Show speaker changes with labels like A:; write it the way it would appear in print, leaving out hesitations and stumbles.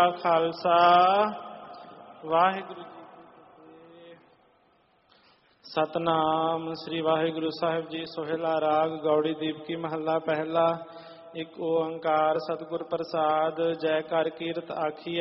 A: ਖਾਲਸਾ ਵਾਹਿਗੁਰੂ ਜੀ ਕੀ ਫਤਿਹ। ਸਤਨਾਮ ਸ੍ਰੀ ਵਾਹਿਗੁਰੂ ਸਾਹਿਬ ਜੀ। ਸੋਹਿਲਾ ਰਾਗ ਗੌੜੀ ਦੀਪਕੀ ਮਹੱਲਾ ਪਹਿਲਾ। ਇੱਕ ਓੰਕਾਰ ਸਤਿਗੁਰ ਪ੍ਰਸਾਦ। ਜੈ ਕਰ ਕੀਰਤ ਆਖੀਐ